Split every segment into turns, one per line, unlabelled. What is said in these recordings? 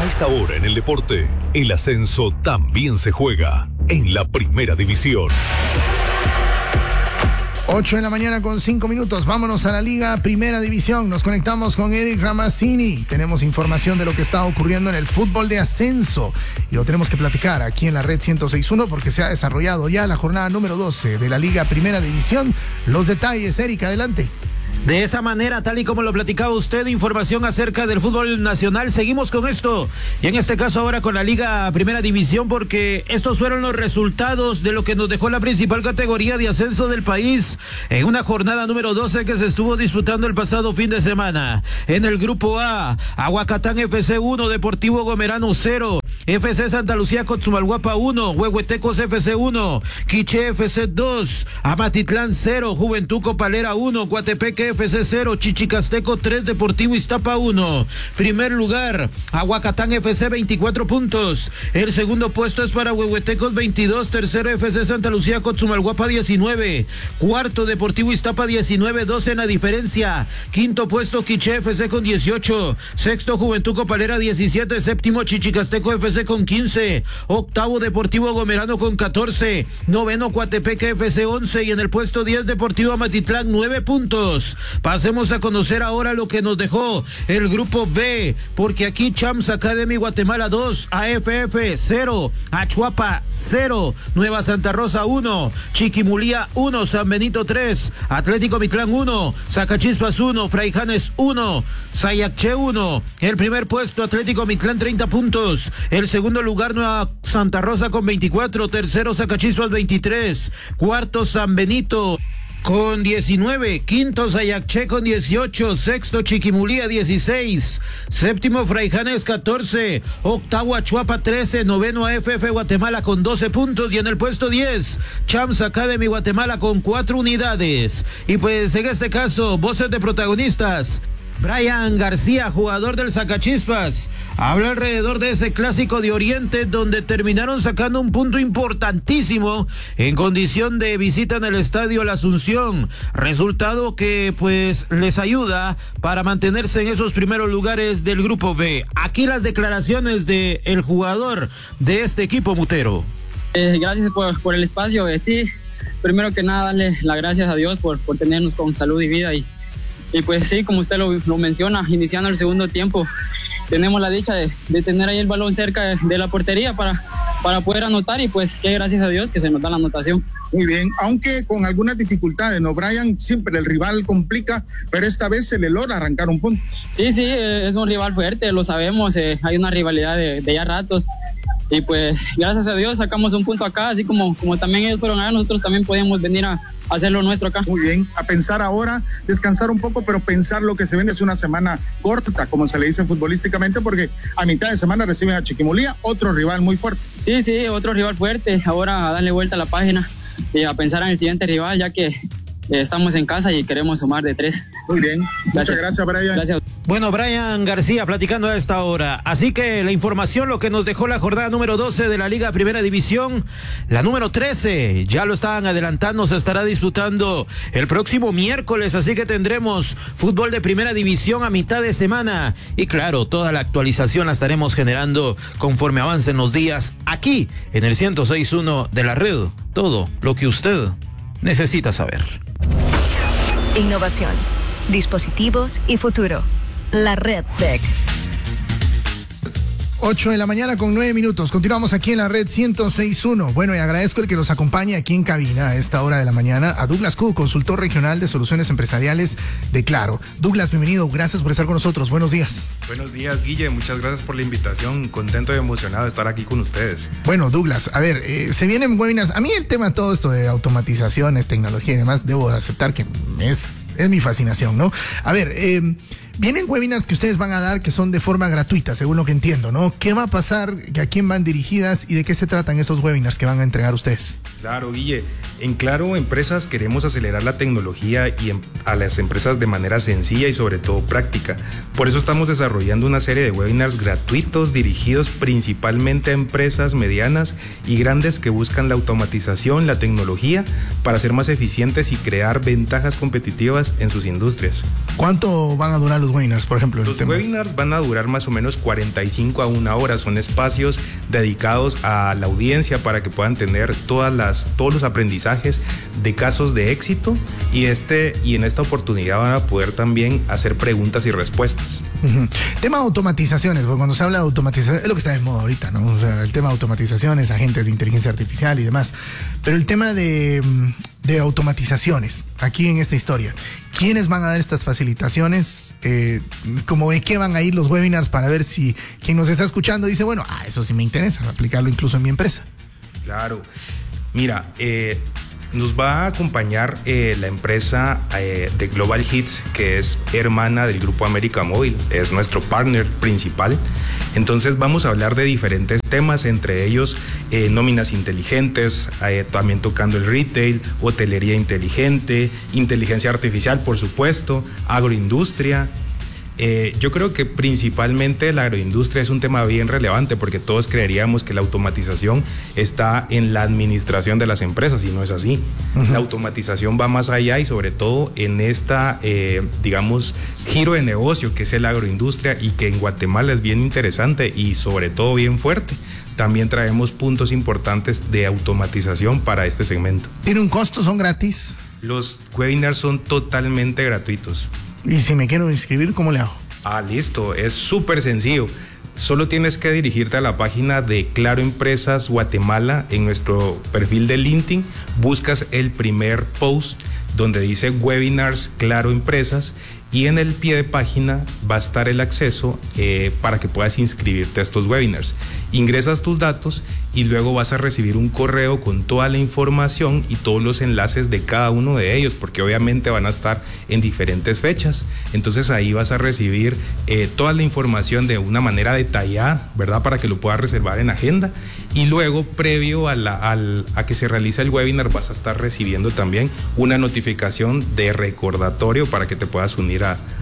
A esta hora en el deporte, el ascenso también se juega en la Primera División.
8 de la mañana con 5 minutos. Vámonos a la Liga Primera División. Nos conectamos con Eric Ramazzini. Tenemos información de lo que está ocurriendo en el fútbol de ascenso. Y lo tenemos que platicar aquí en la red 106.1 porque se ha desarrollado ya la jornada número 12 de la Liga Primera División. Los detalles, Eric, adelante.
De esa manera, tal y como lo platicaba usted, información acerca del fútbol nacional. Seguimos con esto, y en este caso ahora con la Liga Primera División, porque estos fueron los resultados de lo que nos dejó la principal categoría de ascenso del país en una jornada número 12 que se estuvo disputando el pasado fin de semana. En el grupo A, Aguacatán FC 1, Deportivo Gomerano 0, FC Santa Lucía Cotzumalguapa 1, Huehuetecos FC 1, Quiché FC 2, Amatitlán 0, Juventud Copalera 1, Coatepeque FC 0, Chichicasteco 3, Deportivo Iztapa 1. Primer lugar, Aguacatán FC 24 puntos. El segundo puesto es para Huehuetecos 22, tercero FC Santa Lucía Cotzumalguapa 19, cuarto Deportivo Iztapa 19, 12 en la diferencia. Quinto puesto Quiché FC con 18, sexto Juventud Copalera 17, séptimo Chichicasteco FC con 15, octavo Deportivo Gomerano con 14, noveno Coatepeque FC 11 y en el puesto 10 Deportivo Amatitlán 9 puntos. Pasemos a conocer ahora lo que nos dejó el grupo B, porque aquí Champs Academy Guatemala 2, AFF 0, Achuapa 0, Nueva Santa Rosa 1, Chiquimulía 1, San Benito 3, Atlético Mitlán 1, Zacachispas 1, Fraijanes 1, Sayacché 1. El primer puesto Atlético Mitlán 30 puntos, el segundo lugar Nueva Santa Rosa con 24, tercero Zacachispas 23, cuarto San Benito con 19, quinto Sayacché con 18, sexto Chiquimulía 16, séptimo Fraijanes 14, octavo Achuapa 13, noveno AFF Guatemala con 12 puntos y en el puesto 10, Champs Academy Guatemala con 4 unidades. Y pues en este caso, voces de protagonistas. Brian García, jugador del Zacachispas, habla alrededor de ese clásico de Oriente donde terminaron sacando un punto importantísimo en condición de visita en el estadio La Asunción, resultado que pues les ayuda para mantenerse en esos primeros lugares del grupo B. Aquí las declaraciones de el jugador de este equipo mutero.
Gracias por el espacio. Sí, primero que nada darle las gracias a Dios por tenernos con salud y vida y pues sí, como usted lo menciona, iniciando el segundo tiempo, tenemos la dicha de tener ahí el balón cerca de la portería para poder anotar y pues que gracias a Dios que se nos da la anotación.
Muy bien, aunque con algunas dificultades, ¿no, Brian? Siempre el rival complica, pero esta vez se le logra arrancar un punto.
Sí, es un rival fuerte, lo sabemos, hay una rivalidad de ya ratos. Y pues gracias a Dios sacamos un punto acá, así como también ellos fueron allá, nosotros también podemos venir a hacer lo nuestro acá.
Muy bien, a pensar ahora, descansar un poco, pero pensar lo que se viene es una semana corta, como se le dice futbolísticamente, porque a mitad de semana reciben a Chiquimulía, otro rival muy fuerte.
Sí, otro rival fuerte, ahora a darle vuelta a la página y a pensar en el siguiente rival, ya que estamos en casa y queremos sumar de 3.
Muy bien, muchas gracias, Brian.
Gracias.
Bueno, Brian García platicando a esta hora. Así que la información, lo que nos dejó la jornada número 12 de la Liga Primera División, la número 13, ya lo estaban adelantando, se estará disputando el próximo miércoles, así que tendremos fútbol de Primera División a mitad de semana. Y claro, toda la actualización la estaremos generando conforme avancen los días aquí en el 106.1 de la red. Todo lo que usted necesita saber.
Innovación, dispositivos y futuro. La Red Tech.
8 de la mañana con 9 minutos. Continuamos aquí en la red 106.1. Bueno, y agradezco el que nos acompañe aquí en cabina a esta hora de la mañana a Douglas Koo, consultor regional de soluciones empresariales de Claro. Douglas, bienvenido. Gracias por estar con nosotros. Buenos días.
Buenos días, Guille. Muchas gracias por la invitación. Contento y emocionado de estar aquí con ustedes.
Bueno, Douglas, a ver, se vienen webinars. A mí el tema, todo esto de automatizaciones, tecnología y demás, debo aceptar que es mi fascinación, ¿no? A ver, vienen webinars que ustedes van a dar que son de forma gratuita, según lo que entiendo, ¿no? ¿Qué va a pasar? ¿A quién van dirigidas? ¿Y de qué se tratan estos webinars que van a entregar ustedes?
Claro, Guille. En Claro Empresas queremos acelerar la tecnología y a las empresas de manera sencilla y sobre todo práctica. Por eso estamos desarrollando una serie de webinars gratuitos dirigidos principalmente a empresas medianas y grandes que buscan la automatización, la tecnología para ser más eficientes y crear ventajas competitivas en sus industrias.
¿Cuánto van a durar los webinars, por ejemplo?
Los webinars van a durar más o menos 45 a 1 hora. Son espacios dedicados a la audiencia para que puedan tener todos los aprendizajes de casos de éxito y en esta oportunidad van a poder también hacer preguntas y respuestas.
Tema de automatizaciones, porque cuando se habla de automatización es lo que está de moda ahorita, ¿no? O sea, el tema de automatizaciones, agentes de inteligencia artificial y demás. Pero el tema de automatizaciones, aquí en esta historia, ¿quiénes van a dar estas facilitaciones? ¿Cómo de qué van a ir los webinars para ver si quien nos está escuchando dice, bueno, eso sí me interesa, aplicarlo incluso en mi empresa?
Claro. Mira, nos va a acompañar la empresa de Global Hits, que es hermana del Grupo América Móvil, es nuestro partner principal. Entonces vamos a hablar de diferentes temas, entre ellos nóminas inteligentes, también tocando el retail, hotelería inteligente, inteligencia artificial, por supuesto, agroindustria. Yo creo que principalmente la agroindustria es un tema bien relevante porque todos creeríamos que la automatización está en la administración de las empresas y no es así. La automatización va más allá y sobre todo en esta, giro de negocio que es la agroindustria y que en Guatemala es bien interesante y sobre todo bien fuerte. También traemos puntos importantes de automatización para este segmento.
¿Tiene un costo? ¿Son gratis?
Los webinars son totalmente gratuitos.
Y si me quiero inscribir, ¿cómo le hago?
Listo, es súper sencillo. Solo tienes que dirigirte a la página de Claro Empresas Guatemala en nuestro perfil de LinkedIn. Buscas el primer post donde dice Webinars Claro Empresas y en el pie de página va a estar el acceso para que puedas inscribirte a estos webinars. Ingresas tus datos y luego vas a recibir un correo con toda la información y todos los enlaces de cada uno de ellos, porque obviamente van a estar en diferentes fechas. Entonces ahí vas a recibir toda la información de una manera detallada, ¿verdad? Para que lo puedas reservar en agenda. Y luego, previo a que se realice el webinar, vas a estar recibiendo también una notificación de recordatorio para que te puedas unir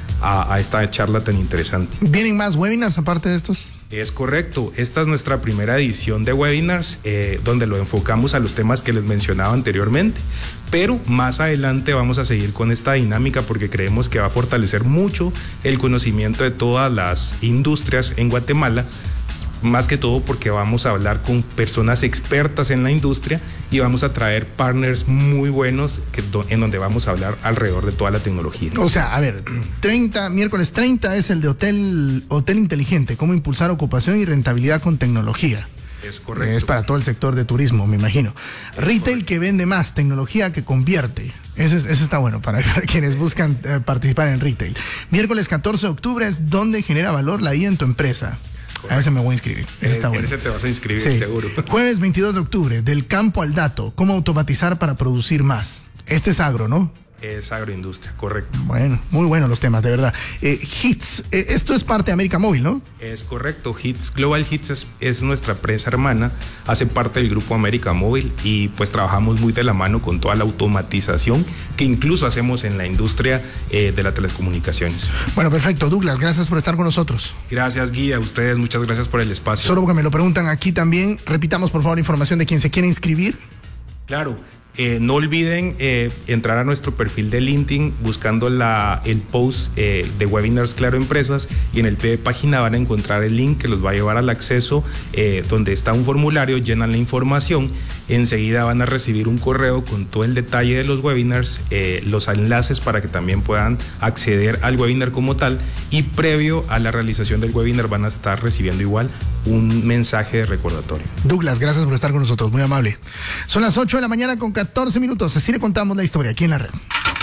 a esta charla tan interesante.
¿Vienen más webinars aparte de estos?
Es correcto, esta es nuestra primera edición de webinars donde lo enfocamos a los temas que les mencionaba anteriormente, pero más adelante vamos a seguir con esta dinámica porque creemos que va a fortalecer mucho el conocimiento de todas las industrias en Guatemala, más que todo porque vamos a hablar con personas expertas en la industria y vamos a traer partners muy buenos en donde vamos a hablar alrededor de toda la tecnología.
O sea, a ver, miércoles 30 es el de Hotel Inteligente, cómo impulsar ocupación y rentabilidad con tecnología.
Es correcto.
Es para todo el sector de turismo, me imagino. Retail que vende más, tecnología que convierte. Ese está bueno para quienes buscan participar en retail. Miércoles 14 de octubre es donde genera valor la IA en tu empresa. A ese me voy a inscribir. Ese está bueno.
Ese te vas a inscribir,
sí.
Seguro.
Jueves 22 de octubre, del campo al dato, cómo automatizar para producir más. Este es agro, ¿no?
Es agroindustria, correcto.
Bueno, muy buenos los temas, de verdad. Hits, esto es parte de América Móvil, ¿no?
Es correcto. Global Hits es nuestra empresa hermana, hace parte del Grupo América Móvil y pues trabajamos muy de la mano con toda la automatización que incluso hacemos en la industria de las telecomunicaciones.
Bueno, perfecto. Douglas, gracias por estar con nosotros.
Gracias, Guy, a ustedes, muchas gracias por el espacio.
Solo porque me lo preguntan aquí también, repitamos por favor información de quien se quiere inscribir.
Claro. No olviden entrar a nuestro perfil de LinkedIn buscando el post de Webinars Claro Empresas y en el pie de página van a encontrar el link que los va a llevar al acceso donde está un formulario, llenan la información, enseguida van a recibir un correo con todo el detalle de los webinars, los enlaces para que también puedan acceder al webinar como tal y previo a la realización del webinar van a estar recibiendo igual un mensaje de recordatorio.
Douglas, gracias por estar con nosotros, muy amable. Son las 8 de la mañana con 14 minutos, así le contamos la historia aquí en la red.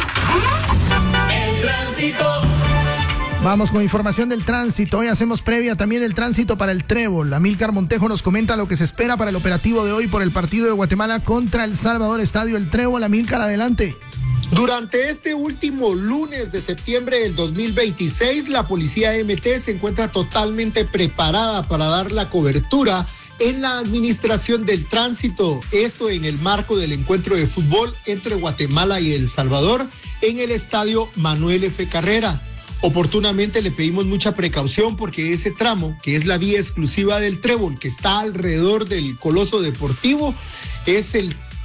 El tránsito.
Vamos con información del tránsito. Hoy hacemos previa también del tránsito para el Trébol. Amílcar Montejo nos comenta lo que se espera para el operativo de hoy por el partido de Guatemala contra El Salvador, Estadio El Trébol. Amílcar, adelante.
Durante este último lunes de septiembre del 2026, la Policía MT se encuentra totalmente preparada para dar la cobertura en la administración del tránsito. Esto en el marco del encuentro de fútbol entre Guatemala y El Salvador en el estadio Manuel F. Carrera. Oportunamente le pedimos mucha precaución porque ese tramo, que es la vía exclusiva del Trébol, que está alrededor del Coloso Deportivo, es el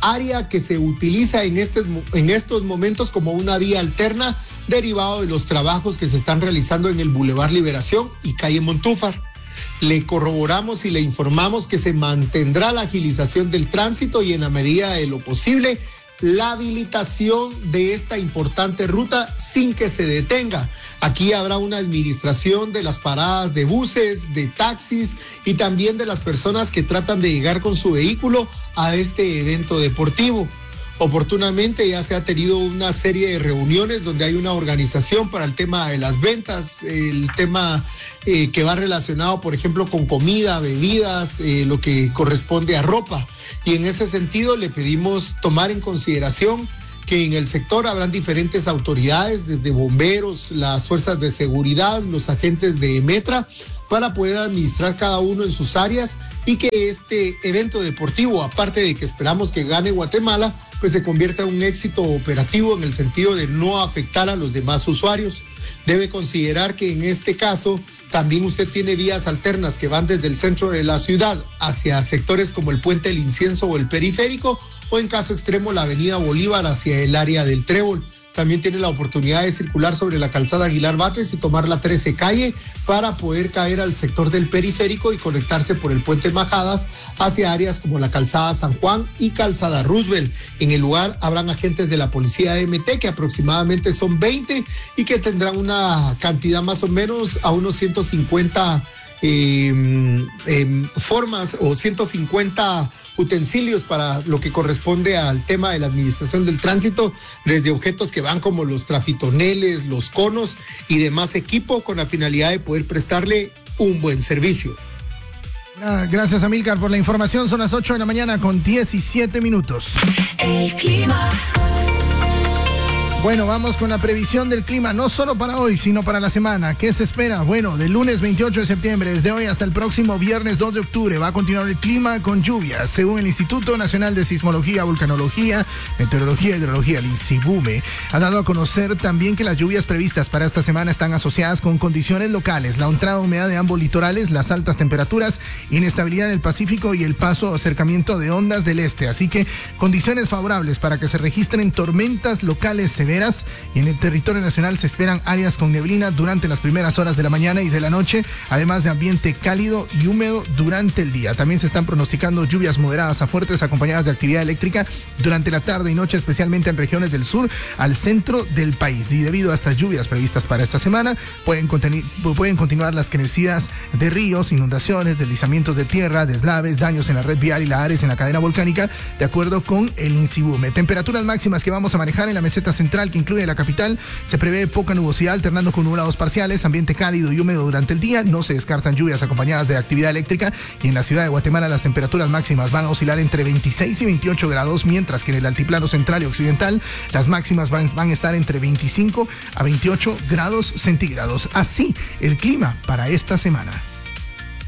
área que se utiliza en estos momentos como una vía alterna derivado de los trabajos que se están realizando en el Boulevard Liberación y calle Montúfar. Le corroboramos y le informamos que se mantendrá la agilización del tránsito y en la medida de lo posible la habilitación de esta importante ruta sin que se detenga. Aquí habrá una administración de las paradas de buses, de taxis y también de las personas que tratan de llegar con su vehículo a este evento deportivo. Oportunamente ya se ha tenido una serie de reuniones donde hay una organización para el tema de las ventas, el tema que va relacionado, por ejemplo, con comida, bebidas, lo que corresponde a ropa. Y en ese sentido le pedimos tomar en consideración que en el sector habrán diferentes autoridades, desde bomberos, las fuerzas de seguridad, los agentes de Metra, para poder administrar cada uno en sus áreas y que este evento deportivo, aparte de que esperamos que gane Guatemala, pues se convierta en un éxito operativo en el sentido de no afectar a los demás usuarios. Debe considerar que en este caso también usted tiene vías alternas que van desde el centro de la ciudad hacia sectores como el Puente del Incienso o el Periférico, o en caso extremo la Avenida Bolívar hacia el área del Trébol. También tiene la oportunidad de circular sobre la calzada Aguilar Batres y tomar la 13 calle para poder caer al sector del Periférico y conectarse por el Puente Majadas hacia áreas como la calzada San Juan y calzada Roosevelt. En el lugar habrán agentes de la policía de MT, que aproximadamente son 20 y que tendrán una cantidad más o menos a unos 150 formas o 150 utensilios para lo que corresponde al tema de la administración del tránsito, desde objetos que van como los trafitoneles, los conos y demás equipo con la finalidad de poder prestarle un buen servicio.
Gracias, Amílcar, por la información. Son las 8 de la mañana con 17 minutos.
El clima.
Bueno, vamos con la previsión del clima, no solo para hoy, sino para la semana. ¿Qué se espera? Bueno, del lunes 28 de septiembre, desde hoy hasta el próximo viernes 2 de octubre, va a continuar el clima con lluvias. Según el Instituto Nacional de Sismología, Vulcanología, Meteorología y Hidrología, el INSIBUME, ha dado a conocer también que las lluvias previstas para esta semana están asociadas con condiciones locales, la entrada de humedad de ambos litorales, las altas temperaturas, inestabilidad en el Pacífico y el paso o acercamiento de ondas del este. Así que condiciones favorables para que se registren tormentas locales severas, y en el territorio nacional se esperan áreas con neblina durante las primeras horas de la mañana y de la noche, además de ambiente cálido y húmedo durante el día. También se están pronosticando lluvias moderadas a fuertes acompañadas de actividad eléctrica durante la tarde y noche, especialmente en regiones del sur al centro del país. Y debido a estas lluvias previstas para esta semana, pueden continuar las crecidas de ríos, inundaciones, deslizamientos de tierra, deslaves, daños en la red vial y la Ares en la cadena volcánica, de acuerdo con el INSIBUME. Temperaturas máximas que vamos a manejar en la meseta central, que incluye la capital, se prevé poca nubosidad alternando con nublados parciales, ambiente cálido y húmedo durante el día. No se descartan lluvias acompañadas de actividad eléctrica, y en la ciudad de Guatemala las temperaturas máximas van a oscilar entre 26 y 28 grados, mientras que en el altiplano central y occidental las máximas van a estar entre 25 a 28 grados centígrados. Así el clima para esta semana.